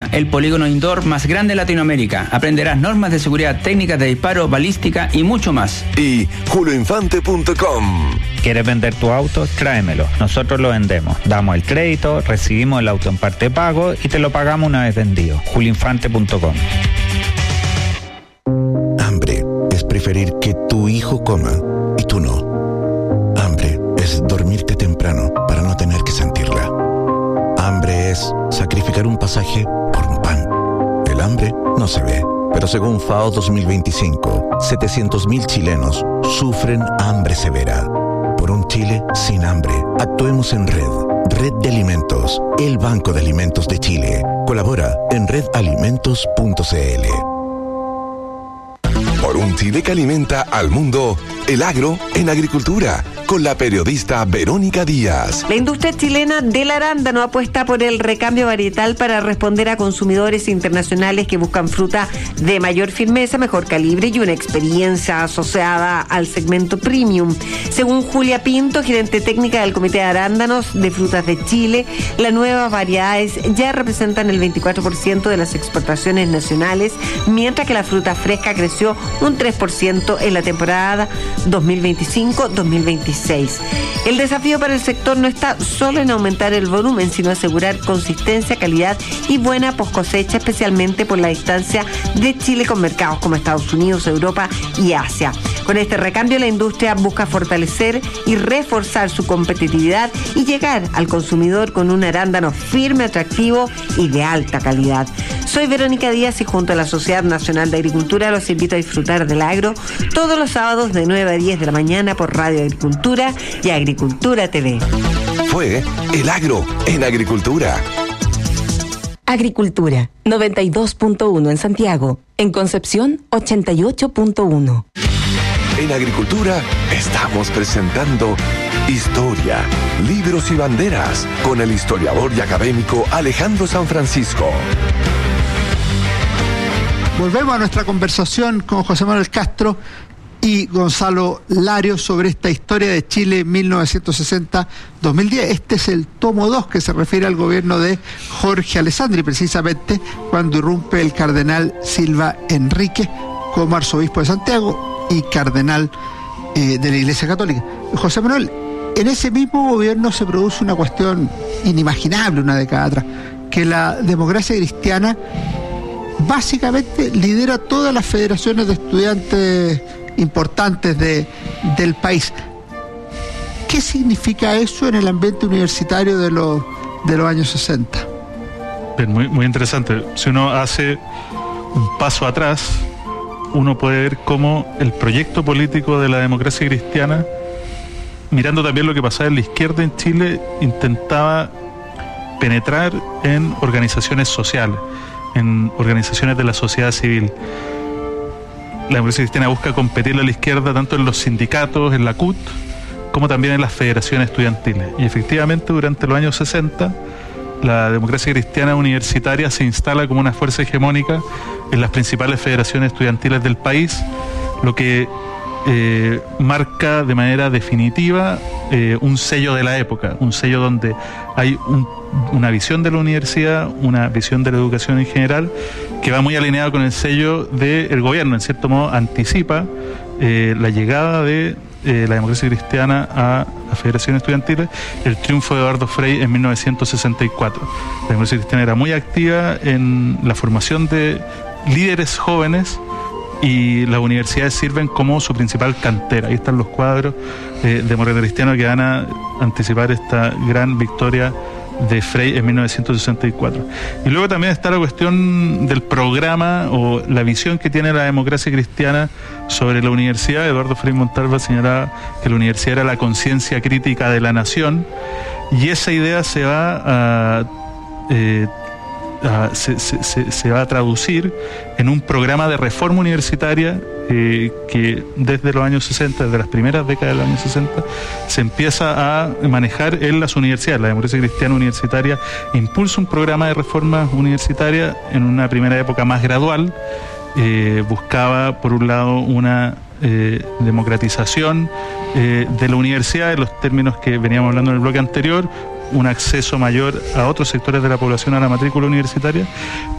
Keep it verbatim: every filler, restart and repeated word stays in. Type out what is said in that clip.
el polígono indoor más grande de Latinoamérica. Aprenderás normas de seguridad, técnicas de disparo, balística y mucho más. Y julio infante punto com. ¿Quieres vender tu auto? Tráemelo. Nosotros lo vendemos. Damos el crédito, recibimos el auto en parte de pago y te lo pagamos una vez vendido. julio infante punto com. Hambre es preferir que tu hijo coma y tú no. Hambre es dormirte temprano para no tener que sentirla. Hambre es sacrificar un pasaje por un pan. El hambre no se ve, pero según FAO dos mil veinticinco, setecientos mil chilenos sufren hambre severa. Por un Chile sin hambre, actuemos en red. Red de Alimentos, el Banco de Alimentos de Chile. Colabora en red alimentos punto c l. Por un Chile que alimenta al mundo, el agro en agricultura, con la periodista Verónica Díaz. La industria chilena del arándano apuesta por el recambio varietal para responder a consumidores internacionales que buscan fruta de mayor firmeza, mejor calibre y una experiencia asociada al segmento premium. Según Julia Pinto, gerente técnica del Comité de Arándanos de Frutas de Chile, las nuevas variedades ya representan el veinticuatro por ciento de las exportaciones nacionales, mientras que la fruta fresca creció un tres por ciento en la temporada dos mil veinticinco dos mil veintiséis. El desafío para el sector no está solo en aumentar el volumen, sino asegurar consistencia, calidad y buena poscosecha, especialmente por la distancia de Chile con mercados como Estados Unidos, Europa y Asia. Con este recambio, la industria busca fortalecer y reforzar su competitividad y llegar al consumidor con un arándano firme, atractivo y de alta calidad. Soy Verónica Díaz y junto a la Sociedad Nacional de Agricultura los invito a disfrutar del agro todos los sábados de nueve a diez de la mañana por Radio Agricultura y Agricultura T V. Fue El Agro en Agricultura. Agricultura, noventa y dos punto uno en Santiago. En Concepción, ochenta y ocho punto uno. En Agricultura estamos presentando Historia, Libros y Banderas con el historiador y académico Alejandro San Francisco. Volvemos a nuestra conversación con José Manuel Castro y Gonzalo Larios sobre esta historia de Chile mil novecientos sesenta a dos mil diez. Este es el tomo dos que se refiere al gobierno de Jorge Alessandri, precisamente cuando irrumpe el cardenal Silva Enríquez como arzobispo de Santiago y cardenal eh, de la Iglesia Católica. José Manuel, en ese mismo gobierno se produce una cuestión inimaginable una década atrás, que la democracia cristiana básicamente lidera todas las federaciones de estudiantes importantes de, del país. ¿Qué significa eso en el ambiente universitario de los, de los años sesenta? Bien, muy, muy interesante. Si uno hace un paso atrás, uno puede ver cómo el proyecto político de la democracia cristiana, mirando también lo que pasaba en la izquierda en Chile, intentaba penetrar en organizaciones sociales, en organizaciones de la sociedad civil. La democracia cristiana busca competirle a la izquierda tanto en los sindicatos, en la C U T, como también en las federaciones estudiantiles. Y efectivamente, durante los años sesenta, la democracia cristiana universitaria se instala como una fuerza hegemónica en las principales federaciones estudiantiles del país, lo que eh, marca de manera definitiva eh, un sello de la época, un sello donde hay un, una visión de la universidad, una visión de la educación en general, que va muy alineado con el sello del gobierno. En cierto modo anticipa eh, la llegada de eh, la democracia cristiana a las federaciones estudiantiles, el triunfo de Eduardo Frei en mil novecientos sesenta y cuatro. La democracia cristiana era muy activa en la formación de líderes jóvenes y las universidades sirven como su principal cantera. Ahí están los cuadros eh, de Moreno Cristiano que van a anticipar esta gran victoria de Frei en mil novecientos sesenta y cuatro. Y luego también está la cuestión del programa o la visión que tiene la democracia cristiana sobre la universidad. Eduardo Frei Montalva señalaba que la universidad era la conciencia crítica de la nación, y esa idea se va a eh, Uh, se, se, se, se va a traducir en un programa de reforma universitaria eh, que desde los años sesenta, desde las primeras décadas de los años sesenta, se empieza a manejar en las universidades. La democracia cristiana universitaria impulsa un programa de reforma universitaria en una primera época más gradual. Eh, buscaba, por un lado, una eh, democratización eh, de la universidad en los términos que veníamos hablando en el bloque anterior, un acceso mayor a otros sectores de la población a la matrícula universitaria,